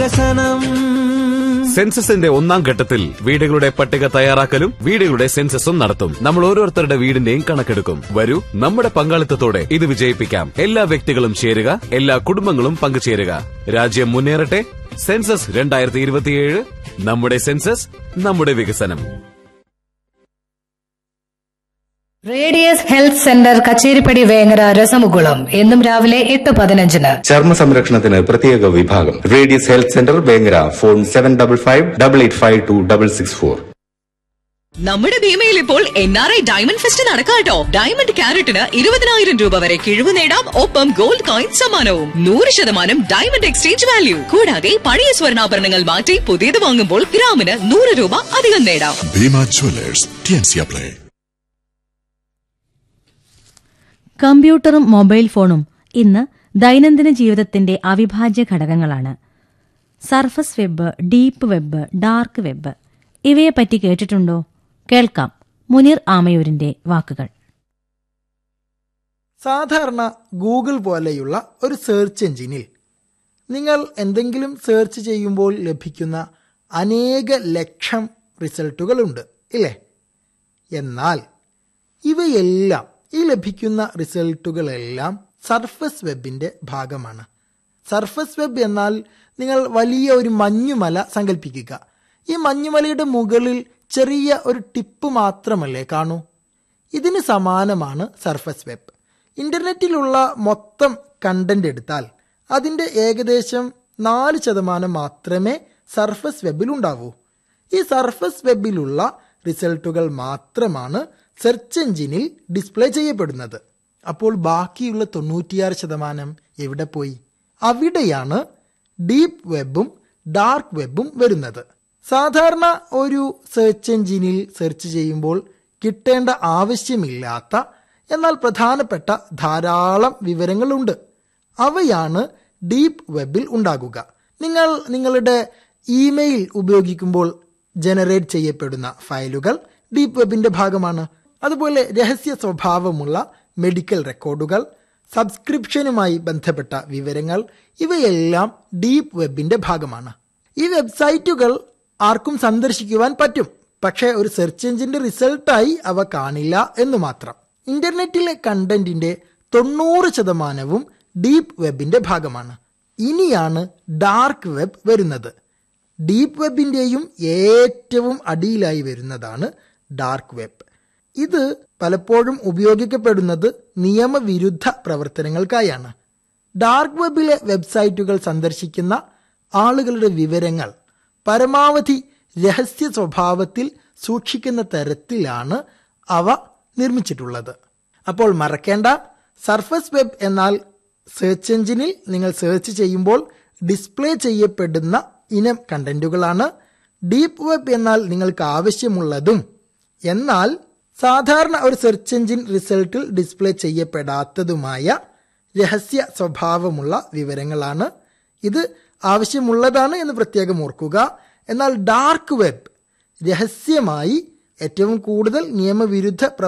സെൻസസിന്റെ ഒന്നാം ഘട്ടത്തിൽ വീടുകളുടെ പട്ടിക തയ്യാറാക്കലും വീടുകളുടെ സെൻസസും നടത്തും. നമ്മൾ ഓരോരുത്തരുടെ വീടിന്റെയും കണക്കെടുക്കും. വരൂ, നമ്മുടെ പങ്കാളിത്തത്തോടെ ഇത് വിജയിപ്പിക്കാം. എല്ലാ വ്യക്തികളും ചേരുക, എല്ലാ കുടുംബങ്ങളും പങ്കുചേരുക. രാജ്യം മുന്നേറട്ടെ. സെൻസസ് 2027. നമ്മുടെ സെൻസസ്, നമ്മുടെ വികസനം. Radius health centre Kacheripadi Vengara രസമുകുളം എന്നും രാവിലെ 8:15. ചർമ്മ സംരക്ഷണത്തിന് പ്രത്യേക വിഭാഗം. Radius health centre Vengara. Phone 7555885264. നമ്മുടെ ഭീമയിൽ ഇപ്പോൾ NRI ഡയമണ്ട് ഫെസ്റ്റ് നടക്കാട്ടോ. ഡയമണ്ട് ക്യാരറ്റിന് 20,000 രൂപ വരെ കിഴിവ് നേടാം. ഒപ്പം ഗോൾഡ് കോയിൻ സമ്മാനവും. 100% ഡയമണ്ട് എക്സ്ചേഞ്ച് വാല്യൂ. കൂടാതെ പഴയ സ്വർണ്ണാഭരണങ്ങൾ മാറ്റി പുതിയത് വാങ്ങുമ്പോൾ ഗ്രാമിന് 100 രൂപ അധികം നേടാം. Bhima Jewellers, TNC Play. കമ്പ്യൂട്ടറും മൊബൈൽ ഫോണും ഇന്ന് ദൈനംദിന ജീവിതത്തിന്റെ അവിഭാജ്യ ഘടകങ്ങളാണ്. Surface web, deep web, dark web ഇവയെപ്പറ്റി കേട്ടിട്ടുണ്ടോ? കേൾക്കാം മുനീർ ആമയൂരിന്റെ വാക്കുകൾ. സാധാരണ ഗൂഗിൾ പോലെയുള്ള ഒരു സെർച്ച് എഞ്ചിനിൽ നിങ്ങൾ എന്തെങ്കിലും സെർച്ച് ചെയ്യുമ്പോൾ ലഭിക്കുന്ന അനേക ലക്ഷം റിസൾട്ടുകളുണ്ട്, ഇല്ലേ? എന്നാൽ ഇവയെല്ലാം, ഈ ലഭിക്കുന്ന റിസൾട്ടുകളെല്ലാം സർഫസ് വെബിന്റെ ഭാഗമാണ്. സർഫസ് വെബ് എന്നാൽ നിങ്ങൾ വലിയ ഒരു മഞ്ഞുമല സങ്കല്പിക്കുക. ഈ മഞ്ഞുമലയുടെ മുകളിൽ ചെറിയ ഒരു ടിപ്പ് മാത്രമല്ലേ കാണൂ? ഇതിന് സമാനമാണ് സർഫസ് വെബ്. ഇന്റർനെറ്റിലുള്ള മൊത്തം കണ്ടന്റ് എടുത്താൽ അതിൻ്റെ ഏകദേശം 4% മാത്രമേ സർഫസ് വെബിൽ ഉണ്ടാവൂ. ഈ സർഫസ് വെബിലുള്ള റിസൾട്ടുകൾ മാത്രമാണ് സെർച്ച് എഞ്ചിനിൽ ഡിസ്പ്ലേ ചെയ്യപ്പെടുന്നത്. അപ്പോൾ ബാക്കിയുള്ള 96% എവിടെ പോയി? അവിടെയാണ് ഡീപ്പ് വെബും ഡാർക്ക് വെബും വരുന്നത്. സാധാരണ ഒരു സെർച്ച് എഞ്ചിനിൽ സെർച്ച് ചെയ്യുമ്പോൾ കിട്ടേണ്ട ആവശ്യമില്ലാത്ത എന്നാൽ പ്രധാനപ്പെട്ട ധാരാളം വിവരങ്ങളുണ്ട്. അവയാണ് ഡീപ്പ് വെബിൽ ഉണ്ടാകുക. നിങ്ങൾ നിങ്ങളുടെ ഇമെയിൽ ഉപയോഗിക്കുമ്പോൾ ജനറേറ്റ് ചെയ്യപ്പെടുന്ന ഫയലുകൾ ഡീപ്പ് വെബിന്റെ ഭാഗമാണ്. അതുപോലെ രഹസ്യ സ്വഭാവമുള്ള മെഡിക്കൽ റെക്കോർഡുകൾ, സബ്സ്ക്രിപ്ഷനുമായി ബന്ധപ്പെട്ട വിവരങ്ങൾ, ഇവയെല്ലാം ഡീപ്പ് വെബിന്റെ ഭാഗമാണ്. ഈ വെബ്സൈറ്റുകൾ ആർക്കും സന്ദർശിക്കുവാൻ പറ്റും, പക്ഷേ ഒരു സെർച്ച് എഞ്ചിന്റെ റിസൾട്ടായി അവ കാണില്ല എന്ന് മാത്രം. ഇന്റർനെറ്റിലെ കണ്ടന്റിന്റെ 90% ഡീപ്പ് വെബിന്റെ ഭാഗമാണ്. ഇനിയാണ് ഡാർക്ക് വെബ് വരുന്നത്. ഡീപ്പ് വെബിന്റെയും ഏറ്റവും അടിയിലായി വരുന്നതാണ് ഡാർക്ക് വെബ്. ഇത് പലപ്പോഴും ഉപയോഗിക്കപ്പെടുന്നത് നിയമവിരുദ്ധ പ്രവർത്തനങ്ങൾക്കായാണ്. ഡാർക്ക് വെബിലെ വെബ്സൈറ്റുകൾ സന്ദർശിക്കുന്ന ആളുകളുടെ വിവരങ്ങൾ പരമാവധി രഹസ്യ സ്വഭാവത്തിൽ സൂക്ഷിക്കുന്ന തരത്തിലാണ് അവ നിർമ്മിച്ചിട്ടുള്ളത്. അപ്പോൾ മറക്കേണ്ട, സർഫസ് വെബ് എന്നാൽ സെർച്ച് എഞ്ചിനിൽ നിങ്ങൾ സെർച്ച് ചെയ്യുമ്പോൾ ഡിസ്പ്ലേ ചെയ്യപ്പെടുന്ന ഇനം കണ്ടന്റുകളാണ്. ഡീപ്പ് വെബ് എന്നാൽ നിങ്ങൾക്ക് ആവശ്യമുള്ളതും എന്നാൽ സാധാരണ ഒരു സെർച്ച് എഞ്ചിൻ റിസൾട്ടിൽ ഡിസ്പ്ലേ ചെയ്യപ്പെടാത്തതുമായ രഹസ്യ സ്വഭാവമുള്ള വിവരങ്ങളാണ്. ഇത് ആവശ്യമുള്ളതാണ് എന്ന് പ്രത്യേകം ഓർക്കുക. എന്നാൽ ഡാർക്ക് വെബ് രഹസ്യമായി ഏറ്റവും കൂടുതൽ നിയമവിരുദ്ധ